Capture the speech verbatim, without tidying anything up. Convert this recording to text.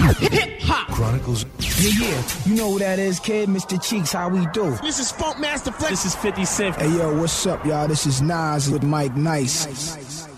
Hip Hop Chronicles. Yeah, yeah, you know who that is, kid? Mister Cheeks, how we do? This is Funk Master Flex. This is fifty Cent. Hey, yo, what's up, y'all? This is Nas with Mike Nice.